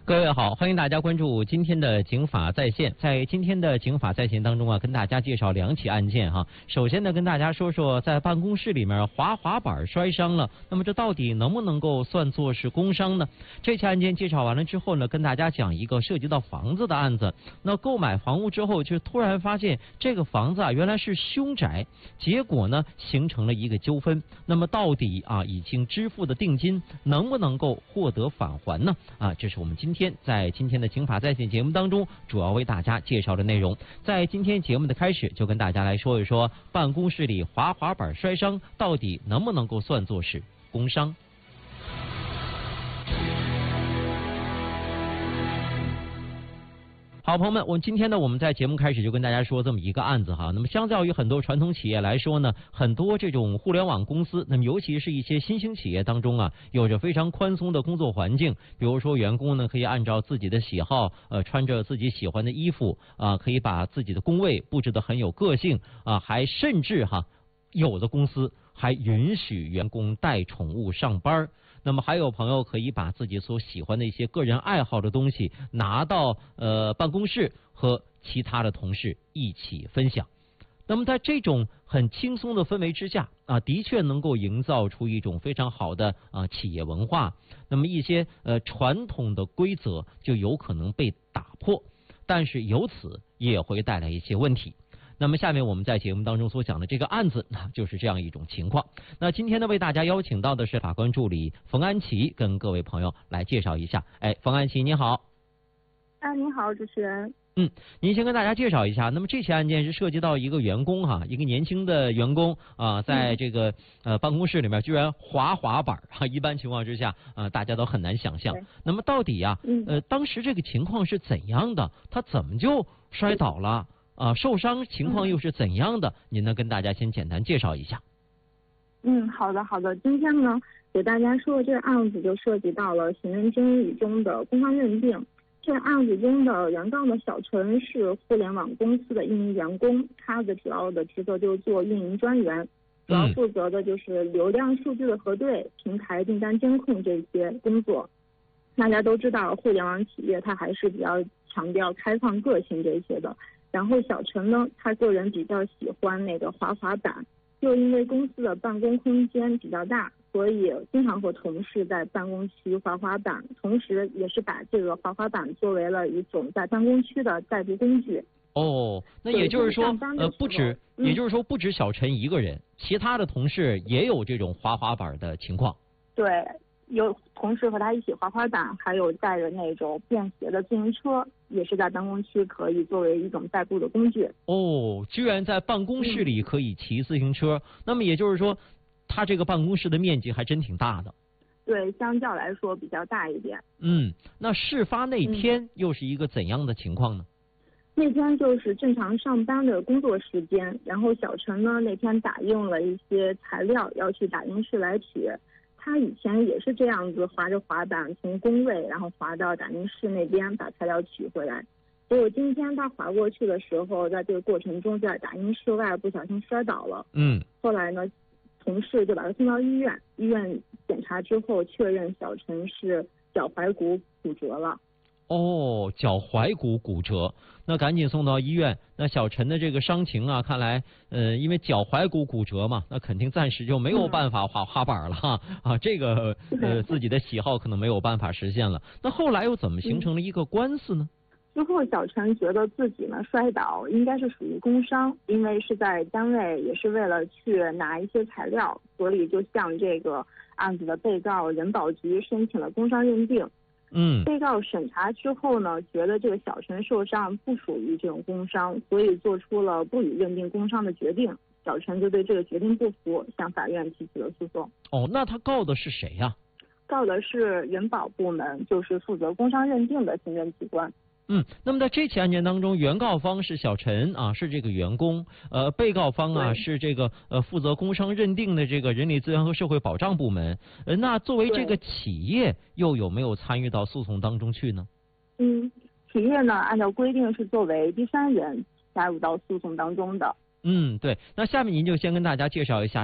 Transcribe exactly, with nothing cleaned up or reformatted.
各位好，欢迎大家关注今天的警法在线。在今天的警法在线当中啊，跟大家介绍两起案件哈。首先呢，跟大家说说在办公室里面滑滑板摔伤了，那么这到底能不能够算作是工伤呢？这起案件介绍完了之后呢，跟大家讲一个涉及到房子的案子。那购买房屋之后，就突然发现这个房子啊原来是凶宅，结果呢形成了一个纠纷。那么到底啊已经支付的定金能不能够获得返还呢？啊，这是我们今天在今天的警法在线节目当中主要为大家介绍的内容。在今天节目的开始，就跟大家来说一说办公室里滑滑板摔伤到底能不能够算作是工伤。好，朋友们，我们今天呢，我们在节目开始就跟大家说这么一个案子哈。那么，相较于很多传统企业来说呢，很多这种互联网公司，那么尤其是一些新兴企业当中啊，有着非常宽松的工作环境。比如说，员工呢可以按照自己的喜好，呃，穿着自己喜欢的衣服啊、呃，可以把自己的工位布置得很有个性啊、呃，还甚至哈，有的公司还允许员工带宠物上班。那么还有朋友可以把自己所喜欢的一些个人爱好的东西拿到呃办公室和其他的同事一起分享。那么在这种很轻松的氛围之下啊，的确能够营造出一种非常好的啊企业文化。那么一些呃传统的规则就有可能被打破，但是由此也会带来一些问题。那么下面我们在节目当中所讲的这个案子就是这样一种情况。那今天呢，为大家邀请到的是法官助理冯安琪，跟各位朋友来介绍一下。哎，冯安琪你好。 啊，你好，主持人。 嗯，您先跟大家介绍一下。那么这起案件是涉及到一个员工哈，一个年轻的员工啊，在这个呃办公室里面居然滑滑板哈，一般情况之下啊，大家都很难想象。那么到底呀，呃，当时这个情况是怎样的？他怎么就摔倒了？啊，受伤情况又是怎样的？嗯、您能跟大家先简单介绍一下？ 嗯，好的，好的。今天呢，给大家说这个案子就涉及到了行政经理中的工伤认定。这个案子中的原告的小陈是互联网公司的一名员工，他的主要的职责就是做运营专员，主要负责的就是流量数据的核对、平台订单监控这些工作。大家都知道，互联网企业它还是比较强调开放个性这些的。然后小陈呢，他个人比较喜欢那个滑滑板，又因为公司的办公空间比较大，所以经常和同事在办公区滑滑板，同时也是把这个滑滑板作为了一种在办公区的代步工具。 哦，那也就是说，呃，不止， 嗯、 也就是说不止小陈一个人，其他的同事也有这种滑滑板的情况。 对。有同事和他一起滑滑板，还有带着那种便携的自行车，也是在办公区可以作为一种代步的工具。 哦，居然在办公室里可以骑自行车，嗯、那么也就是说，他这个办公室的面积还真挺大的。 对，相较来说比较大一点。 嗯，那事发那天又是一个怎样的情况呢？ 嗯、那天就是正常上班的工作时间，然后小陈呢那天打印了一些材料，要去打印室来取。他以前也是这样子滑着滑板从工位然后滑到打印室那边把材料取回来，结果今天他滑过去的时候，在这个过程中在打印室外不小心摔倒了。 嗯， 后来呢同事就把他送到医院，医院检查之后确认小陈是脚踝骨骨折了。 哦，脚踝骨骨折，那赶紧送到医院。那小陈的这个伤情啊，看来，呃，因为脚踝骨骨折嘛，那肯定暂时就没有办法滑滑板了哈、嗯、啊，这个呃自己的喜好可能没有办法实现了。那后来又怎么形成了一个官司呢？ 之后小陈觉得自己呢摔倒应该是属于工伤，因为是在单位也是为了去拿一些材料，所以就向这个案子的被告人保局申请了工伤认定。 嗯， 被告审查之后呢，觉得这个小陈受伤不属于这种工伤，所以做出了不予认定工伤的决定。小陈就对这个决定不服，向法院提起了诉讼。 哦，那他告的是谁呀、啊？ 告的是人保部门，就是负责工伤认定的行政机关。 嗯，那么在这起案件当中，原告方是小陈啊，是这个员工，呃，被告方啊是这个呃负责工伤认定的这个人力资源和社会保障部门。呃，那作为这个企业，又有没有参与到诉讼当中去呢？ 嗯，企业呢，按照规定是作为第三人加入到诉讼当中的。 嗯，对。那下面您就先跟大家介绍一下